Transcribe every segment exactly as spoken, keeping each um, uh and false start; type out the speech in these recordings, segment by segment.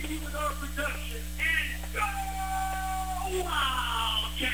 continue with our production and go Wildcats!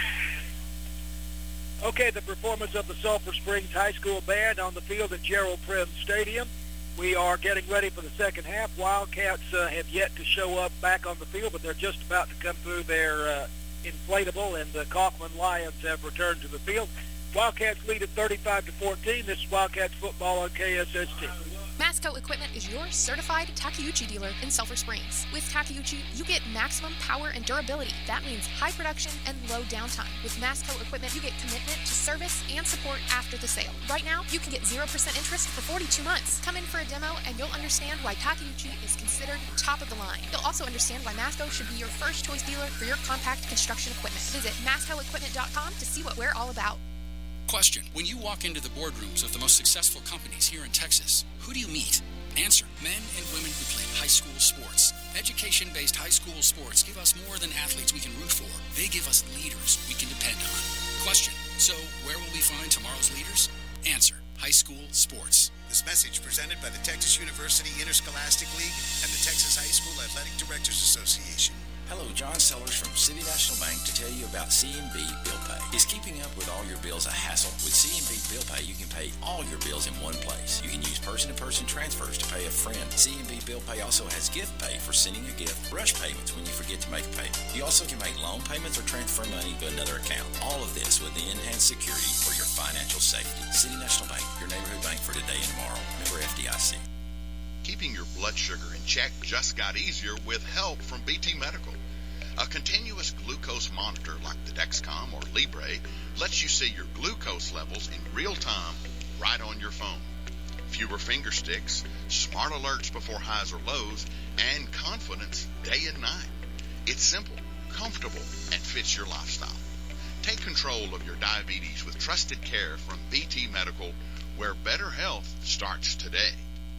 Okay, the performance of the Sulphur Springs High School Band on the field at Gerald Prim Stadium. We are getting ready for the second half. Wildcats uh, have yet to show up back on the field, but they're just about to come through their uh, inflatable, and the Kaufman Lions have returned to the field. Wildcats lead at thirty-five to fourteen. This is Wildcats football on K S S T. Masco Equipment is your certified Takeuchi dealer in Sulphur Springs. With Takeuchi, you get maximum power and durability. That means high production and low downtime. With Masco Equipment, you get commitment to service and support after the sale. Right now, you can get zero percent interest for forty-two months. Come in for a demo and you'll understand why Takeuchi is considered top of the line. You'll also understand why Masco should be your first choice dealer for your compact construction equipment. Visit masco equipment dot com to see what we're all about. Question. When you walk into the boardrooms of the most successful companies here in Texas, who do you meet? Answer. Men and women who play high school sports. Education-based high school sports give us more than athletes we can root for. They give us leaders we can depend on. Question. So, where will we find tomorrow's leaders? Answer. High school sports. This message presented by the Texas University Interscholastic League and the Texas High School Athletic Directors Association. Hello, John Sellers from City National Bank to tell you about C and B Bill Pay. Is keeping up with all your bills a hassle? With C and B Bill Pay, you can pay all your bills in one place. You can use person-to-person transfers to pay a friend. C and B Bill Pay also has gift pay for sending a gift, rush payments when you forget to make a payment. You also can make loan payments or transfer money to another account. All of this with the enhanced security for your financial safety. City National Bank, your neighborhood bank for today and tomorrow. Member F D I C. Keeping your blood sugar in check just got easier with help from B T Medical. A continuous glucose monitor like the Dexcom or Libre lets you see your glucose levels in real time right on your phone. Fewer finger sticks, smart alerts before highs or lows, and confidence day and night. It's simple, comfortable, and fits your lifestyle. Take control of your diabetes with trusted care from B T Medical, where better health starts today.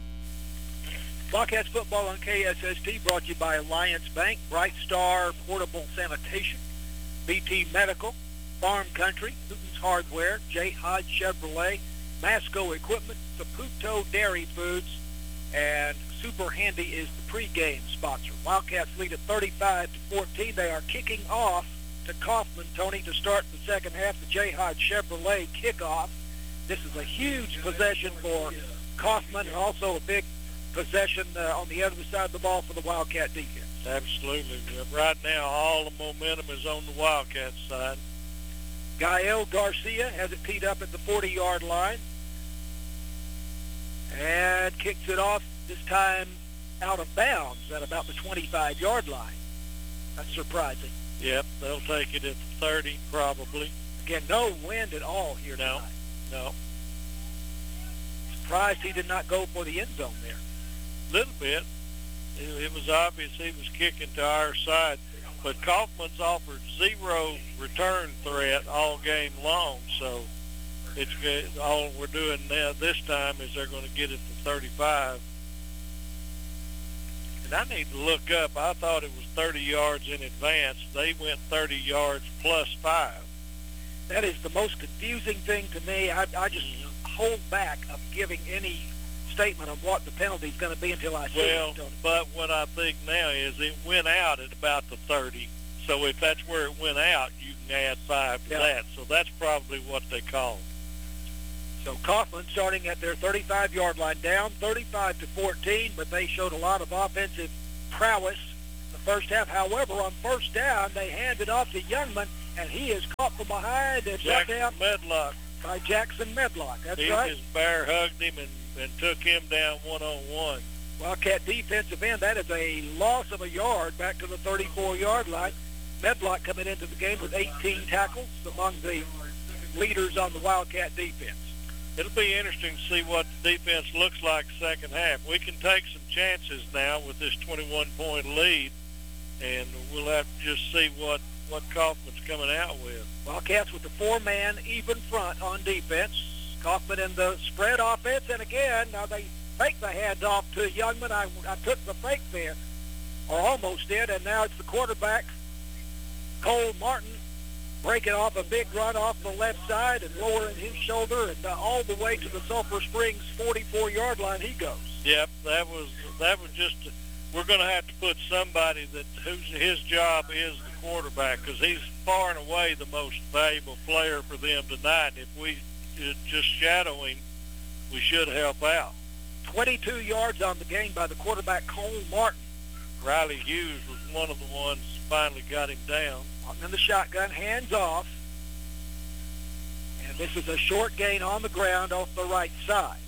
Wildcats football on K S S T brought to you by Alliance Bank, Bright Star Portable Sanitation, B T Medical, Farm Country, Newton's Hardware, J. Hodge Chevrolet, Masco Equipment, Saputo Dairy Foods, and Super Handy is the pregame sponsor. Wildcats lead at thirty-five to fourteen. They are kicking off to Kaufman, Tony, to start the second half. The J. Hodge Chevrolet kickoff. This is a huge possession for Kaufman and also a big possession uh, on the other side of the ball for the Wildcat defense. Absolutely. Right now, all the momentum is on the Wildcat side. Gael Garcia has it teed up at the forty-yard line and kicks it off, this time out of bounds at about the twenty-five-yard line. That's surprising. Yep, they'll take it at the thirty probably. Again, no wind at all here no, tonight. No. Surprised he did not go for the end zone there. Little bit. It, it was obvious he was kicking to our side, but Kaufman's offered zero return threat all game long, so it's good. All we're doing now this time is they're going to get it to thirty-five. And I need to look up. I thought it was thirty yards in advance. They went thirty yards plus five. That is the most confusing thing to me. I, I just hold back of giving any statement of what the penalty is going to be until I see well, it. Well, but what I think now is it went out at about the thirty. So if that's where it went out, you can add five to yeah. that. So that's probably what they called. So Kaufman starting at their thirty-five-yard line, down thirty-five to fourteen, but they showed a lot of offensive prowess in the first half. However, on first down, they handed off to Youngman, and he is caught from behind and shut down Medlock. by Jackson Medlock. That's he right. He just bear hugged him and and took him down one-on-one. Wildcat defensive end, that is a loss of a yard back to the thirty-four-yard line. Medlock coming into the game with eighteen tackles, among the leaders on the Wildcat defense. It'll be interesting to see what the defense looks like second half. We can take some chances now with this twenty-one point lead, and we'll have to just see what, what Kaufman's coming out with. Wildcats with the four-man even front on defense. Kaufman in the spread offense, and again, now they fake the handoff to Youngman. I, I took the fake there, or almost did, and now it's the quarterback, Cole Martin, breaking off a big run off the left side and lowering his shoulder, and uh, all the way to the Sulphur Springs forty-four-yard line he goes. Yep, that was that was just we're going to have to put somebody that whose his job is the quarterback, because he's far and away the most valuable player for them tonight. If we just shadow him, we should help out. twenty-two yards on the game by the quarterback, Cole Martin. Riley Hughes was one of the ones that finally got him down. Martin in the shotgun, hands off. And this is a short gain on the ground off the right side.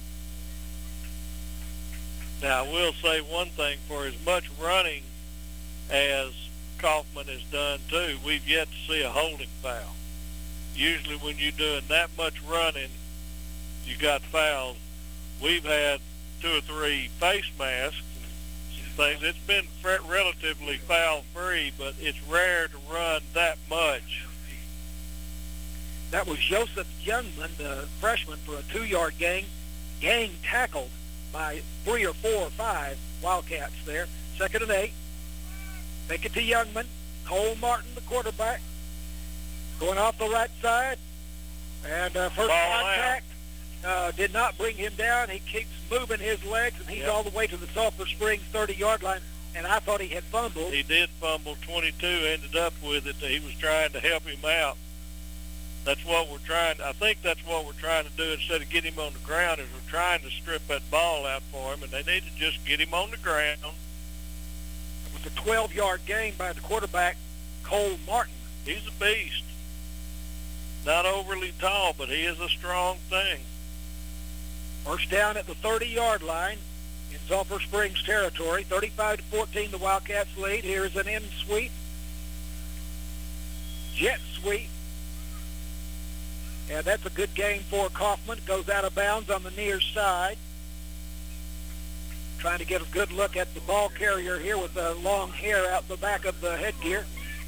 Now, I will say one thing, for as much running as Kaufman has done, too, we've yet to see a holding foul. Usually when you're doing that much running, you got fouled. We've had two or three face masks and some things. It's been relatively foul-free, but it's rare to run that much. That was Joseph Youngman, the freshman, for a two-yard gain. Gang tackled by three or four or five Wildcats there. Second and eight. Take it to Youngman. Cole Martin, the quarterback, going off the right side. And uh, first Ball contact uh, did not bring him down. He keeps moving his legs, and he's yep. all the way to the Sulphur Springs thirty-yard line. And I thought he had fumbled. He did fumble twenty-two, ended up with it. He was trying to help him out. That's what we're trying. I think that's what we're trying to do instead of get him on the ground. Is we're trying to strip that ball out for him, and they need to just get him on the ground. It was a twelve-yard gain by the quarterback, Cole Martin. He's a beast. Not overly tall, but he is a strong thing. First down at the thirty-yard line in Sulphur Springs territory. thirty-five to fourteen, the Wildcats lead. Here is an in sweep. Jet sweep. And that's a good gain for Kaufman. Goes out of bounds on the near side. Trying to get a good look at the ball carrier here with the long hair out the back of the headgear.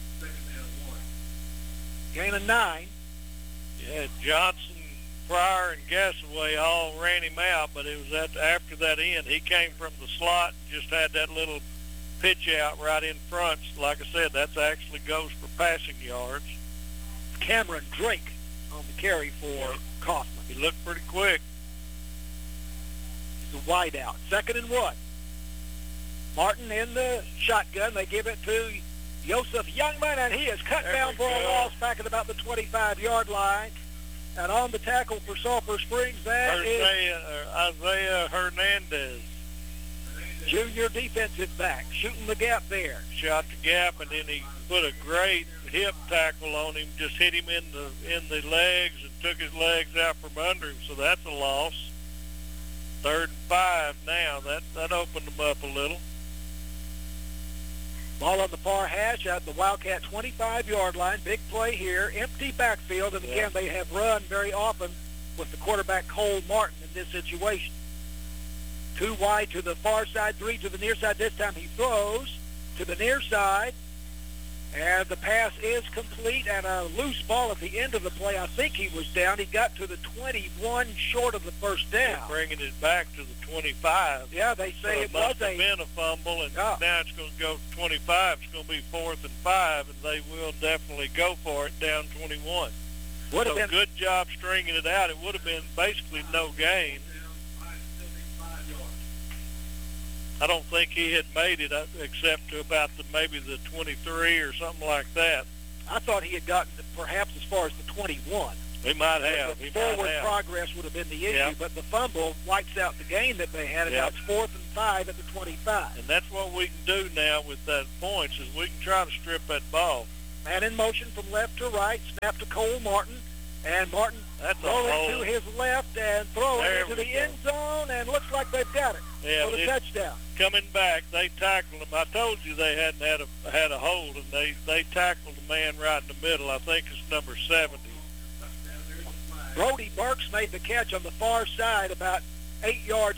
Gain of nine. Yeah, Johnson, Pryor, and Gassaway all ran him out, but it was at, after that end. He came from the slot, just had that little pitch out right in front. Like I said, that actually goes for passing yards. Cameron Drake on the carry for yeah. Kaufman. He looked pretty quick. He's a wide out. Second and one. Martin in the shotgun. They give it to Joseph Youngman, and he is cut there down for a go. loss back at about the twenty-five-yard line. And on the tackle for Sulphur Springs, that Isaiah, is uh, Isaiah Hernandez. Junior defensive back, shooting the gap there. Shot the gap, and then he put a great hip tackle on him, just hit him in the in the legs and took his legs out from under him, so that's a loss. Third and five now. That, that opened them up a little. Ball on the far hash at the Wildcat twenty-five-yard line. Big play here. Empty backfield, and again, yeah. they have run very often with the quarterback Cole Martin in this situation. Two wide to the far side, three to the near side. This time he throws to the near side, and the pass is complete, and a loose ball at the end of the play. I think he was down. He got to the twenty-one short of the first down. They're bringing it back to the twenty-five. Yeah, they say so it, it was must a... have been a fumble, and yeah. now it's going to go to twenty-five. It's going to be fourth and five, and they will definitely go for it down twenty-one. Would so have been... good job stringing it out. It would have been basically no gain. I don't think he had made it up except to about the maybe the twenty-three or something like that. I thought he had gotten perhaps as far as the twenty-one. He might have. The he forward might have. progress would have been the issue, Yeah. but the fumble wipes out the gain that they had, and Yeah. now it's fourth and five at the twenty-five. And that's what we can do now with that points is we can try to strip that ball. Man in motion from left to right, snap to Cole Martin, and Martin That's a rolling hole. to his left and throwing There into we the go. end zone, and looks like they've got it Yeah, for the it- touchdown. Coming back, they tackled him. I told you they hadn't had a had a hold, and they they tackled the man right in the middle. I think it's number seventy. Brody Burks made the catch on the far side, about eight yards